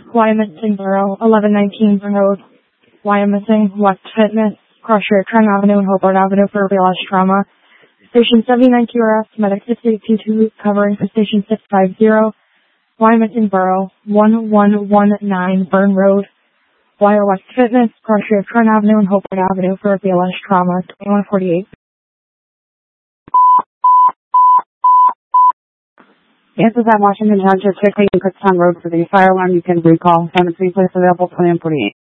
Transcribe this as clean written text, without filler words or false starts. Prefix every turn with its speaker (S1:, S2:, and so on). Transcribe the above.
S1: Why missing Borough, 1119 Burn Road. Why missing West Fitness, Crusher, Trent Avenue, and Hobart Avenue for BLS trauma. Station 79 QRS, Medic 6822, covering for Station 650. Why missing Borough, 1119 Burn Road. Wire West Fitness, Crusher, Trent Avenue, and Hobart Avenue for BLS trauma, 2148.
S2: Yes, is at Washington Township, Chickling and Kutztown Road for the fire alarm. You can recall. Found a 3 place available, 2148.